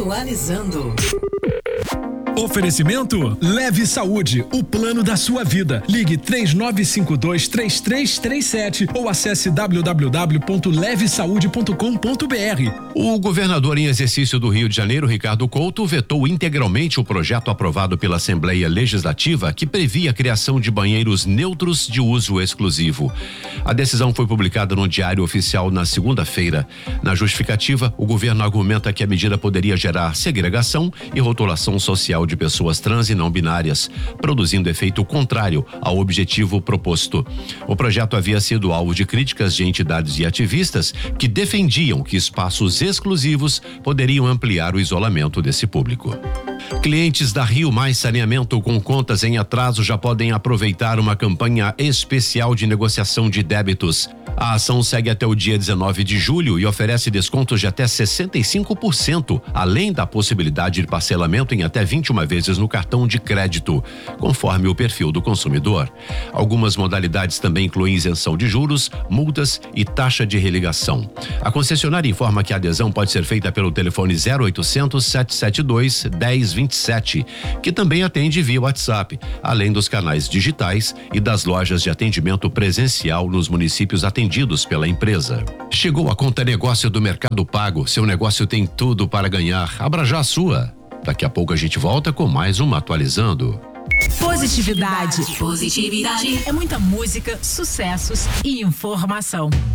Atualizando. Oferecimento Leve Saúde, o plano da sua vida. Ligue 3952-3337 ou acesse www.levesaude.com.br. O governador em exercício do Rio de Janeiro, Ricardo Couto, vetou integralmente o projeto aprovado pela Assembleia Legislativa que previa a criação de banheiros neutros de uso exclusivo. A decisão foi publicada no Diário Oficial na segunda-feira. Na justificativa, o governo argumenta que a medida poderia gerar segregação e rotulação social de pessoas trans e não binárias, produzindo efeito contrário ao objetivo proposto. O projeto havia sido alvo de críticas de entidades e ativistas que defendiam que espaços exclusivos poderiam ampliar o isolamento desse público. Clientes da Rio Mais Saneamento com contas em atraso já podem aproveitar uma campanha especial de negociação de débitos. A ação segue até o dia 19 de julho e oferece descontos de até 65%, além da possibilidade de parcelamento em até 21 vezes no cartão de crédito, conforme o perfil do consumidor. Algumas modalidades também incluem isenção de juros, multas e taxa de religação. A concessionária informa que a adesão pode ser feita pelo telefone 0800 772 1027, que também atende via WhatsApp, além dos canais digitais e das lojas de atendimento presencial nos municípios atendidos pela empresa. Chegou a Conta Negócio do Mercado Pago. Seu negócio tem tudo para ganhar. Abra já a sua. Daqui a pouco a gente volta com mais uma Atualizando. Positividade. É muita música, sucessos e informação.